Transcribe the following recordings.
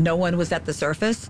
No one was at the surface.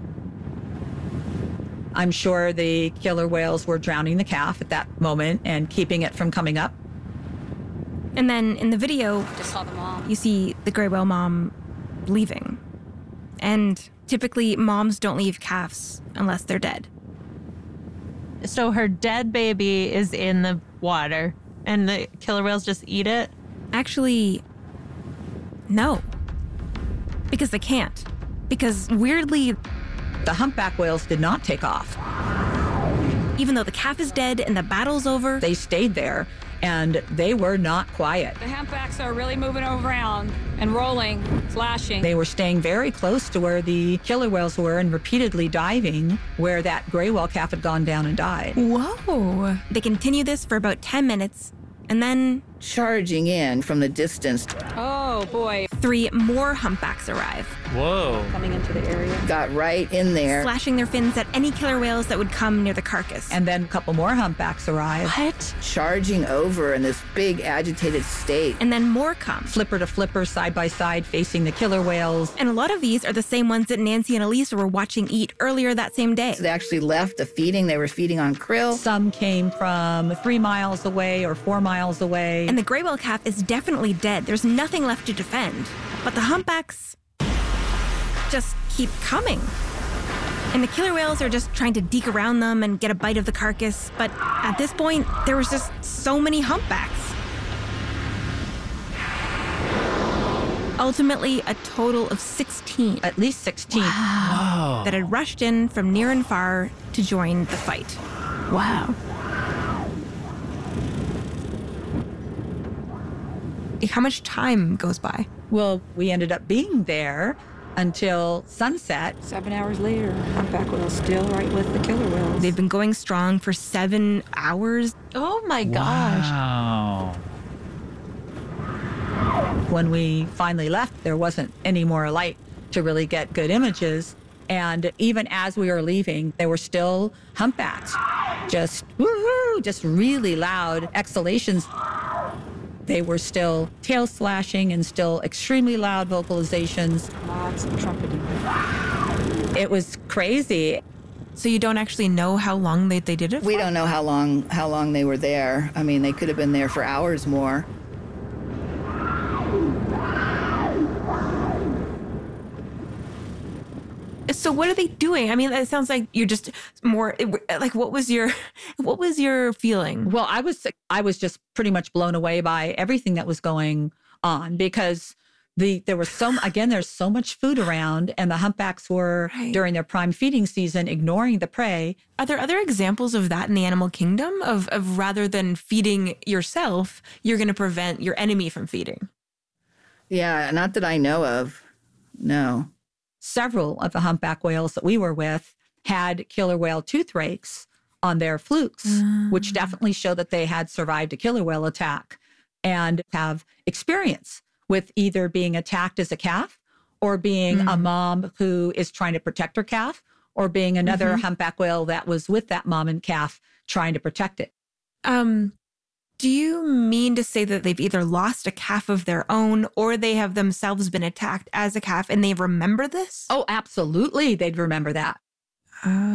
I'm sure the killer whales were drowning the calf at that moment and keeping it from coming up. And then in the video, Just saw the mom. you see the gray whale mom leaving. And typically, moms don't leave calves unless they're dead. So her dead baby is in the water and the killer whales just eat it? Actually, no. Because they can't. Because weirdly, The humpback whales did not take off. even though the calf is dead and the battle's over, They stayed there, and they were not quiet. The humpbacks are really moving around and rolling, flashing. They were staying very close to where the killer whales were and repeatedly diving where that gray whale calf had gone down and died. Whoa. they continue this for about 10 minutes. And then Charging in from the distance, Oh, boy. 3 more humpbacks arrive, Whoa. Coming into the area. got right in there. slashing their fins at any killer whales that would come near the carcass. And then a couple more humpbacks arrived. What? Charging over in this big agitated state. And then more come. Flipper to flipper, side by side, facing the killer whales. And a lot of these are the same ones that Nancy and Elisa were watching eat earlier that same day. They actually left the feeding. They were feeding on krill. Some came from 3 miles away or 4 miles away. And the gray whale calf is definitely dead. There's nothing left to defend. But the humpbacks just keep coming. And the killer whales are just trying to deke around them and get a bite of the carcass. But at this point, there was just so many humpbacks. Ultimately, a total of 16 At least 16. Wow. that had rushed in from near and far to join the fight. Wow. How much time goes by? Well, we ended up being there until sunset. 7 hours later, humpback whales still right with the killer whales. They've been going strong for 7 hours. Oh my gosh. Wow. When we finally left, there wasn't any more light to really get good images. And even as we were leaving, there were still humpbacks. Just woohoo, just really loud exhalations. They were still tail slashing and still extremely loud vocalizations. Lots of trumpeting. It was crazy. So you don't actually know how long they did it for? We don't know how long they were there. I mean, they could have been there for hours more. So what are they doing? I mean, it sounds like you're just more like what was your feeling? Well, I was just pretty much blown away by everything that was going on because there's so much food around, and the humpbacks were Right. during their prime feeding season ignoring the prey. Are there other examples of that in the animal kingdom of rather than feeding yourself, you're going to prevent your enemy from feeding? Yeah, not that I know of. No. Several of the humpback whales that we were with had killer whale tooth rakes on their flukes, which definitely show that they had survived a killer whale attack and have experience with either being attacked as a calf or being a mom who is trying to protect her calf or being another humpback whale that was with that mom and calf trying to protect it. Do you mean to say that they've either lost a calf of their own or they have themselves been attacked as a calf and they remember this? Oh, absolutely. They'd remember that.